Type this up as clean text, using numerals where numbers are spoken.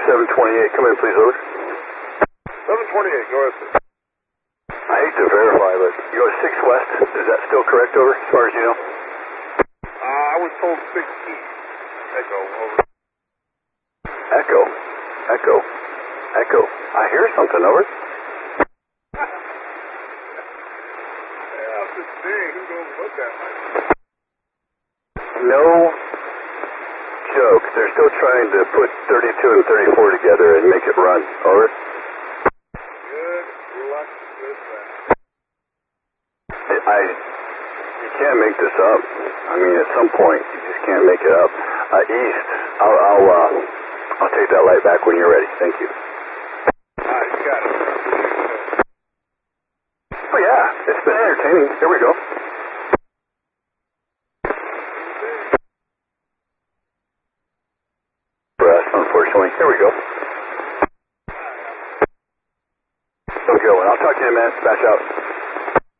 728, come in please, over. 728, go ahead, sir. I hate to verify, but you're 6 West, is that still correct, over, as far as you know? I was told 6 East. Echo, over. Echo, echo, echo. I hear something, over. Yeah, I'm just saying, who goes look that much? No joke, they're still trying to put 32 and 34 together and make it run, over. Good luck with that. You can't make this up. I mean, at some point, you just can't make it up. East, I'll take that light back when you're ready. Thank you. You got it. Oh yeah, it's been entertaining. Here we go. For us, unfortunately. Here we go. Here we go, and I'll talk to you in a minute. Smash out.